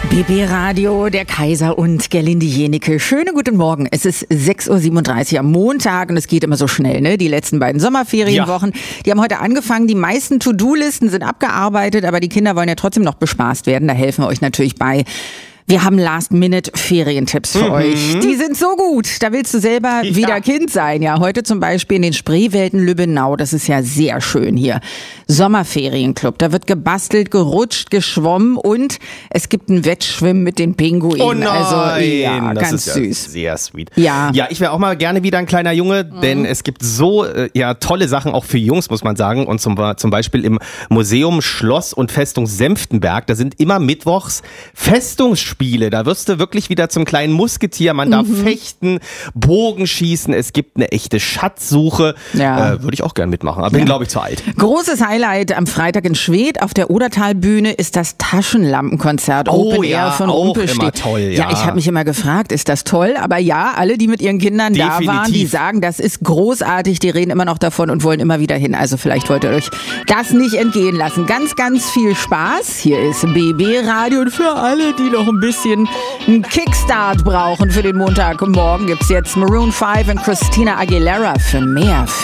BB Radio, der Kaiser und Gerlinde Jenecke. Schönen guten Morgen. Es ist 6.37 Uhr am Montag und es geht immer so schnell, ne? Die letzten beiden Sommerferienwochen. Ja. Die haben heute angefangen. Die meisten To-Do-Listen sind abgearbeitet, aber die Kinder wollen ja trotzdem noch bespaßt werden. Da helfen wir euch natürlich bei. Wir haben Last-Minute-Ferientipps für euch. Die sind so gut. Da willst du selber wieder Kind sein. Ja, heute zum Beispiel in den Spreewälden Lübbenau. Das ist ja sehr schön hier. Sommerferienclub. Da wird gebastelt, gerutscht, geschwommen und es gibt ein Wettschwimmen mit den Pinguinen. Oh nein, also, ja, das ganz ist süß. Ja sehr sweet. Ja, ich wäre auch mal gerne wieder ein kleiner Junge, denn es gibt so tolle Sachen auch für Jungs, muss man sagen. Und zum Beispiel im Museum Schloss und Festung Senftenberg, da sind immer mittwochs Festungsspiele. Da wirst du wirklich wieder zum kleinen Musketier. Man darf fechten, Bogenschießen. Es gibt eine echte Schatzsuche. Ja. Würde ich auch gerne mitmachen, aber bin, glaube ich, zu alt. Großes Highlight am Freitag in Schwedt. Auf der Odertalbühne ist das Taschenlampenkonzert Open Air von Rumpelstiltskin. Immer toll, ja. Ich habe mich immer gefragt, ist das toll? Aber ja, alle, die mit ihren Kindern da waren, die sagen, das ist großartig. Die reden immer noch davon und wollen immer wieder hin. Also vielleicht wollt ihr euch das nicht entgehen lassen. Ganz, ganz viel Spaß. Hier ist BB Radio und für alle, die noch ein bisschen einen Kickstart brauchen für den Montagmorgen, gibt's jetzt Maroon 5 und Christina Aguilera für mehr.